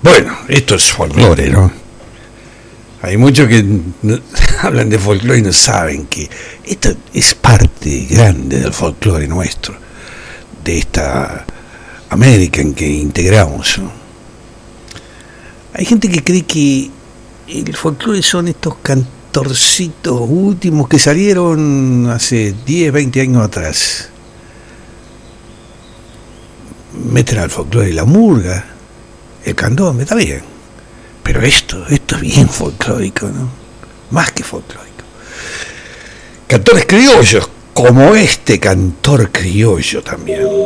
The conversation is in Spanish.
Bueno, esto es folclore, ¿no? Hay muchos que hablan de folclore y no saben que esto es parte grande del folclore nuestro, de esta América en que integramos, ¿no? Hay gente que cree que el folclore son estos cantorcitos últimos que salieron hace 10, 20 años atrás. Meten al folclore la murga, el candombe, está bien, pero esto es bien folclórico, ¿no? Más que folclórico. Cantores criollos, como este cantor criollo también.